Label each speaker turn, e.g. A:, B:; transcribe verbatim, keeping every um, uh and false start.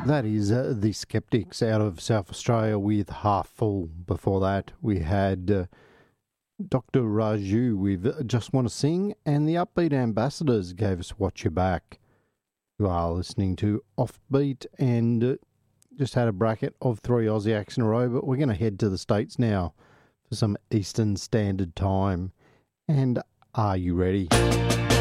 A: That is uh, the Skeptics out of South Australia with Half Full. Before that, we had uh, Doctor Raju with Just Want to Sing, and the Upbeat Ambassadors gave us Watch Your Back. You are listening to Offbeat, and uh, just had a bracket of three Aussie acts in a row, but we're going to head to the States now for some Eastern Standard Time. And are you ready?